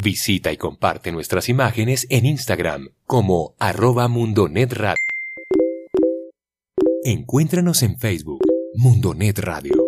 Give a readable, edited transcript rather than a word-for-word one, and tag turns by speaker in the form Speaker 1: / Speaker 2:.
Speaker 1: Visita y comparte nuestras imágenes en Instagram como @mundonetradio. Encuéntranos en Facebook, Mundonet Radio.